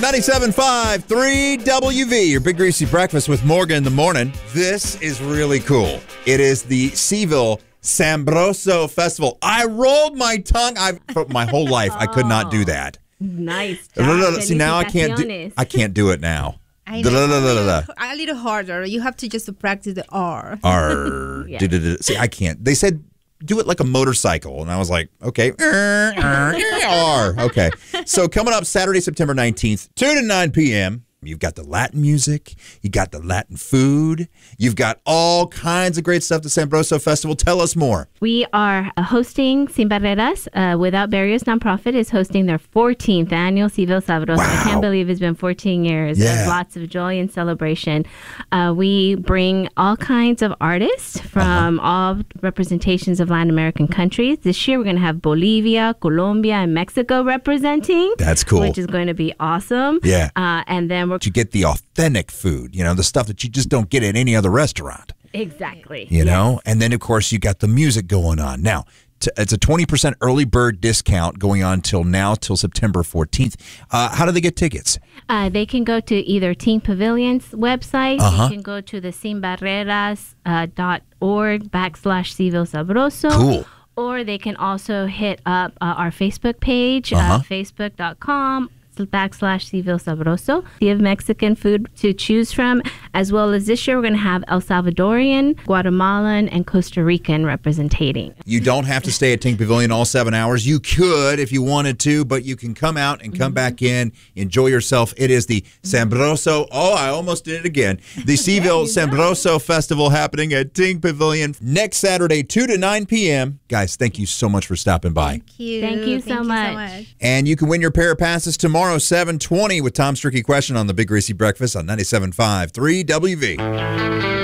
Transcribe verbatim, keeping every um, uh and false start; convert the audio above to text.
ninety-seven point five, three W V, your Big Greasy Breakfast with Morgan in the morning. This is really cool. It is the Seville Sabroso Festival. I rolled my tongue. I for my whole life I could not do that. Nice job. See, now I can't do I can't do it now. I know. A little harder. You have to just practice the R. R. Yeah. See, I can't. They said do it like a motorcycle. And I was like, okay. R. Okay. So coming up Saturday, September nineteenth, two to nine p.m., you've got the Latin music. You got the Latin food. You've got all kinds of great stuff. The Sabroso Festival. Tell us more. We are hosting Sin Barreras. Uh, Without Barriers Nonprofit is hosting their fourteenth annual Seville Sabroso. Wow. I can't believe it's been fourteen years. Yeah. There's lots of joy and celebration. Uh, we bring all kinds of artists from uh-huh. all representations of Latin American countries. This year we're going to have Bolivia, Colombia, and Mexico representing. That's cool. Which is going to be awesome. Yeah. Uh, and then we're... You get the authentic food, you know, the stuff that you just don't get at any other restaurant. Exactly. You yes. know, and then, of course, you got the music going on. Now, t- it's a twenty percent early bird discount going on till now, till September fourteenth. Uh, how do they get tickets? Uh, they can go to either Team Pavilion's website. Uh-huh. They can go to the sinbarreras dot org uh, backslash Seville Sabroso. Cool. Or they can also hit up uh, our Facebook page, uh-huh. uh, facebook dot com backslash Seville Sabroso. We have Mexican food to choose from, as well as this year we're going to have El Salvadorian, Guatemalan, and Costa Rican representing. You don't have to stay at Ting Pavilion all seven hours. You could if you wanted to, but you can come out and come mm-hmm. back in, enjoy yourself. It is the Sabroso, oh, I almost did it again, the Seville Sabroso Festival happening at Ting Pavilion next Saturday, two to nine p.m. Guys, thank you so much for stopping by. Thank you. Thank you, so, thank much. you so much. And you can win your pair of passes tomorrow, seven twenty, with Tom's Tricky Question on the Big Greasy Breakfast on ninety-seven point five, three W V.